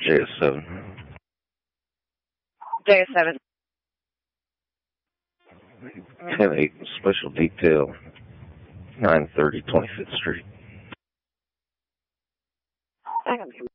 JS7. JS7. 10-8 special detail, 930 25th Street. Hang on.